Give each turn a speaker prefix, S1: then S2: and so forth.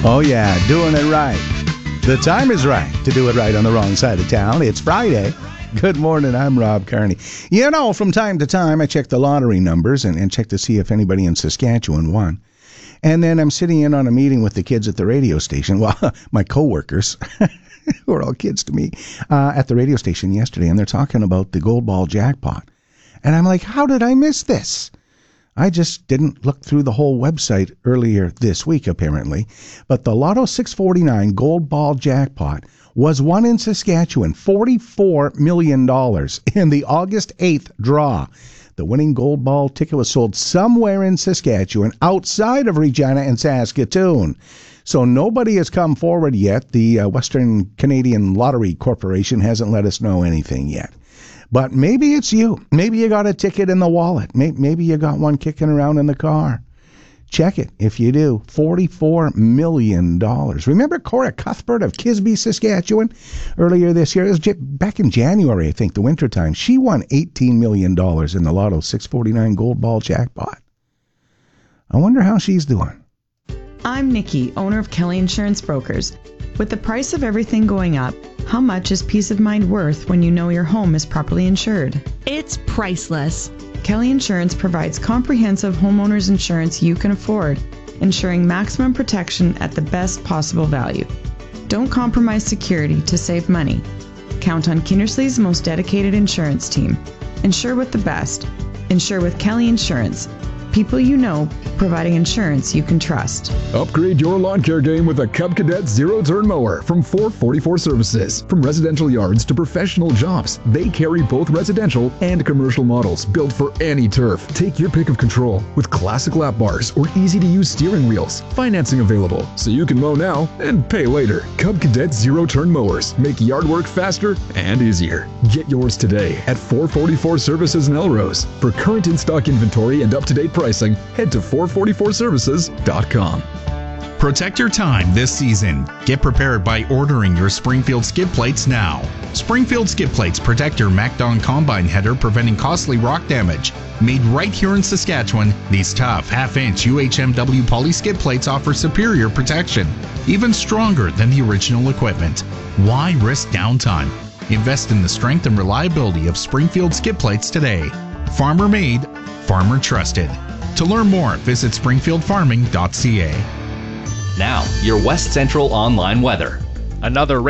S1: Oh, yeah, doing it right. The time is right to do it right on the wrong side of town. It's Friday. Good morning, I'm Rob Carney. You know, from time to time, I check the lottery numbers and check to see if anybody in Saskatchewan won. And then I'm sitting in on a meeting with the kids at the radio station. Well, my coworkers, who are all kids to me, at the radio station yesterday, and they're talking about the Gold Ball jackpot. And I'm like, how did I miss this? I just didn't look through the whole website earlier this week, apparently. But the Lotto 649 Gold Ball jackpot was won in Saskatchewan, $44 million in the August 8th draw. The winning Gold Ball ticket was sold somewhere in Saskatchewan outside of Regina and Saskatoon. So nobody has come forward yet. The Western Canadian Lottery Corporation hasn't let us know anything yet. But maybe it's you. Maybe you got a ticket in the wallet. Maybe you got one kicking around in the car. Check it if you do. $44 million. Remember Cora Cuthbert of Kisby, Saskatchewan? Earlier this year, it was back in January, I think, the wintertime. She won $18 million in the Lotto 649 Gold Ball jackpot. I wonder how she's doing.
S2: I'm Nikki, owner of Kelly Insurance Brokers. With the price of everything going up, how much is peace of mind worth when you know your home is properly insured?
S3: It's priceless.
S2: Kelly Insurance provides comprehensive homeowners insurance you can afford, ensuring maximum protection at the best possible value. Don't compromise security to save money. Count on Kindersley's most dedicated insurance team. Insure with the best. Insure with Kelly Insurance. People you know, providing insurance you can trust.
S4: Upgrade your lawn care game with a Cub Cadet zero-turn mower from 444 Services. From residential yards to professional jobs, they carry both residential and commercial models built for any turf. Take your pick of control with classic lap bars or easy-to-use steering wheels. Financing available, so you can mow now and pay later. Cub Cadet zero-turn mowers make yard work faster and easier. Get yours today at 444 Services in Elrose. For current in-stock inventory and up-to-date pricing, head to 444services.com.
S5: Protect your time this season. Get prepared by ordering your Springfield skid plates now. Springfield skid plates protect your MacDon combine header, preventing costly rock damage. Made right here in Saskatchewan, these tough half-inch UHMW poly skid plates offer superior protection, even stronger than the original equipment. Why risk downtime? Invest in the strength and reliability of Springfield skid plates today. Farmer made, farmer trusted. To learn more, visit springfieldfarming.ca.
S6: Now, your West Central online weather. Another